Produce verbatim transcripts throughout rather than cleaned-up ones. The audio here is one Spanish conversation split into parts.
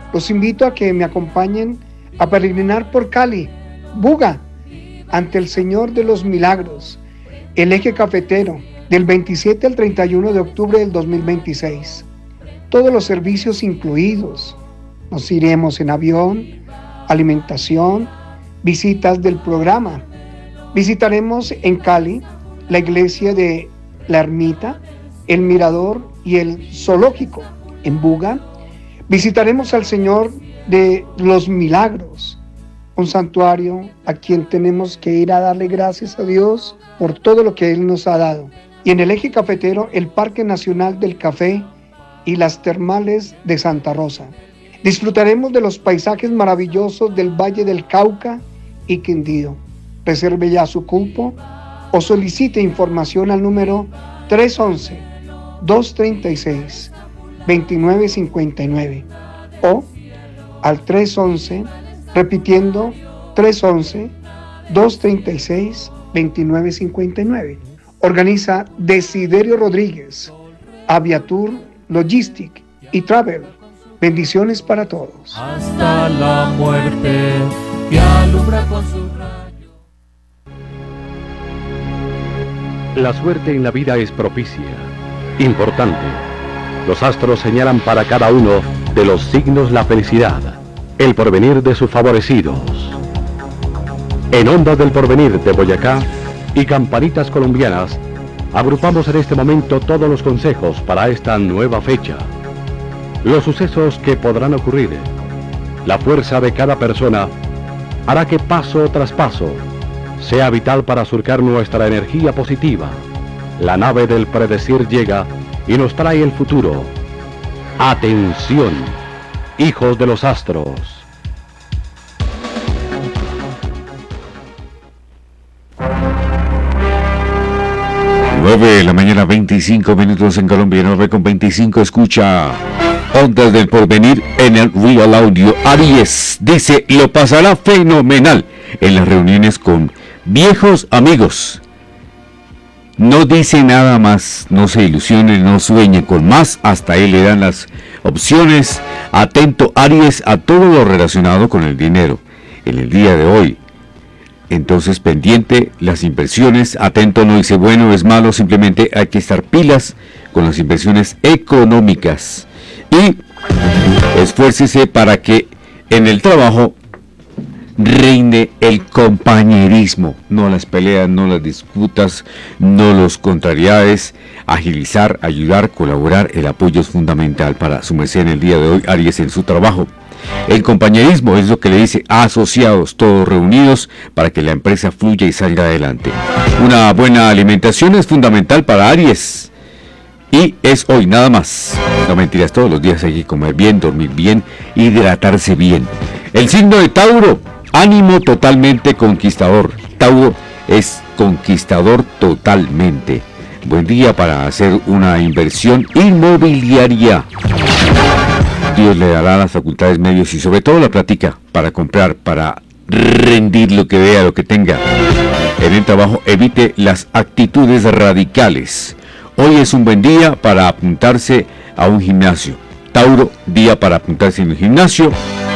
Los invito a que me acompañen a peregrinar por Cali, Buga, ante el Señor de los Milagros, el Eje Cafetero, del veintisiete al treinta y uno de octubre del dos mil veintiséis. Todos los servicios incluidos. Nos iremos en avión, alimentación, visitas del programa. Visitaremos en Cali la iglesia de la Ermita, el Mirador y el Zoológico. En Buga visitaremos al Señor de los Milagros, un santuario a quien tenemos que ir a darle gracias a Dios por todo lo que Él nos ha dado. Y en el Eje Cafetero, el Parque Nacional del Café y las termales de Santa Rosa. Disfrutaremos de los paisajes maravillosos del Valle del Cauca y Quindío. Reserve ya su cupo o solicite información al número tres once, dos treinta y seis, veintinueve cincuenta y nueve o al tres once, repitiendo tres once, dos treinta y seis, veintinueve cincuenta y nueve. Organiza Desiderio Rodríguez, Aviatur Logistic y Travel. Bendiciones para todos. Hasta la muerte que alumbra con su rayo. La suerte en la vida es propicia, importante. Los astros señalan para cada uno de los signos la felicidad, el porvenir de sus favorecidos. En Ondas del Porvenir de Boyacá y Campanitas Colombianas, agrupamos en este momento todos los consejos para esta nueva fecha. Los sucesos que podrán ocurrir, la fuerza de cada persona, hará que paso tras paso sea vital para surcar nuestra energía positiva. La nave del predecir llega y nos trae el futuro. Atención, hijos de los astros. nueve de la mañana, veinticinco minutos en Colombia, nueve con veinticinco, escucha Ondas del Porvenir en el Real Audio. Aries dice, lo pasará fenomenal en las reuniones con viejos amigos. No dice nada más, no se ilusione, no sueñe con más, hasta ahí le dan las opciones. Atento Aries a todo lo relacionado con el dinero en el día de hoy. Entonces pendiente las inversiones, atento, no dice bueno, es malo, simplemente hay que estar pilas con las inversiones económicas. Y esfuércese para que en el trabajo reine el compañerismo, no las peleas, no las disputas, no los contrariedades. Agilizar, ayudar, colaborar, el apoyo es fundamental para su merced en el día de hoy, Aries, en su trabajo. El compañerismo es lo que le dice asociados, todos reunidos para que la empresa fluya y salga adelante. Una buena alimentación es fundamental para Aries. Y es hoy nada más. No mentiras, todos los días hay que comer bien, dormir bien, hidratarse bien. El signo de Tauro, ánimo totalmente conquistador. Tauro es conquistador totalmente. Buen día para hacer una inversión inmobiliaria. Dios le dará las facultades, medios y sobre todo la plática para comprar, para rendir lo que vea, lo que tenga. En el trabajo evite las actitudes radicales. Hoy es un buen día para apuntarse a un gimnasio. Tauro, día para apuntarse en un gimnasio.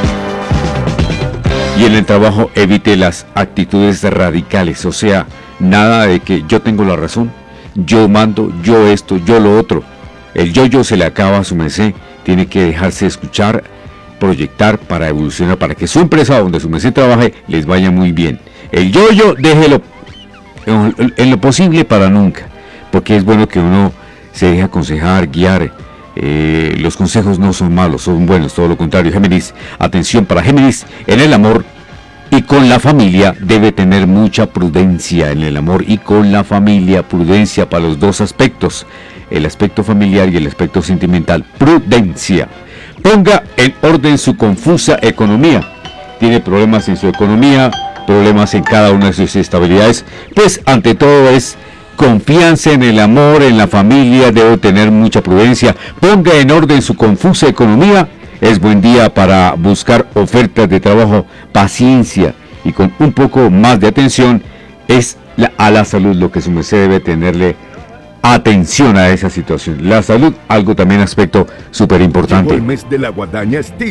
Y en el trabajo evite las actitudes radicales, o sea, nada de que yo tengo la razón, yo mando, yo esto, yo lo otro. El yo-yo se le acaba a su merced. Tiene que dejarse escuchar, proyectar para evolucionar, para que su empresa donde su merced trabaje les vaya muy bien. El yo-yo déjelo en lo posible para nunca, porque es bueno que uno se deje aconsejar, guiar. Eh, los consejos no son malos, son buenos, todo lo contrario. Géminis, atención para Géminis, en el amor y con la familia debe tener mucha prudencia. En el amor y con la familia, prudencia para los dos aspectos, el aspecto familiar y el aspecto sentimental. Prudencia. Ponga en orden su confusa economía. Tiene problemas en su economía, problemas en cada una de sus estabilidades. Pues ante todo es confianza en el amor, en la familia, debe tener mucha prudencia. Ponga en orden su confusa economía. Es buen día para buscar ofertas de trabajo. Paciencia y con un poco más de atención es la, a la salud lo que su merced debe tenerle atención a esa situación. La salud, algo también aspecto súper importante. Llegó el mes de la guadaña Steel.